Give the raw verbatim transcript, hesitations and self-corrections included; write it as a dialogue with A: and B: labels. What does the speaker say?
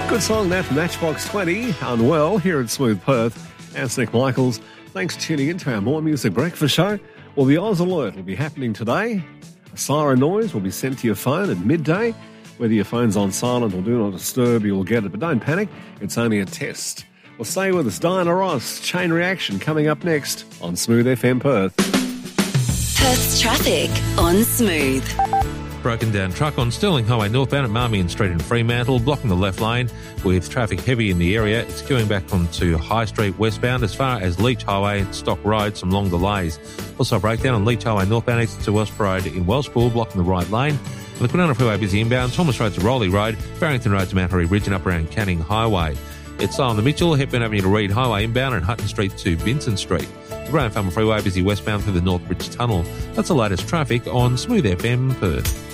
A: Good song, that Matchbox twenty, Unwell, here at Smooth Perth. As Nick Michaels, thanks for tuning in to our More Music Breakfast show. Well, the Oz Alert will be happening today. A siren noise will be sent to your phone at midday. Whether your phone's on silent or do not disturb, you'll get it. But don't panic, it's only a test. Well, stay with us. Diana Ross, Chain Reaction, coming up next on Smooth F M Perth.
B: Perth's traffic on Smooth.
C: Broken down truck on Stirling Highway northbound at Marmion Street in Fremantle, blocking the left lane with traffic heavy in the area. It's queuing back onto High Street westbound as far as Leach Highway and Stock Road, some long delays. Also a breakdown on Leach Highway northbound east to West Road in Wellspool, blocking the right lane. And the Kwinana Freeway busy inbound, Thomas Road to Rowley Road, Barrington Road to Mount Harry Ridge and up around Canning Highway. It's slow on the Mitchell, Hepburn Avenue to Reed Highway inbound and Hutton Street to Vincent Street. The Graham Farmer Freeway busy westbound through the Northbridge Tunnel. That's the latest traffic on Smooth F M Perth.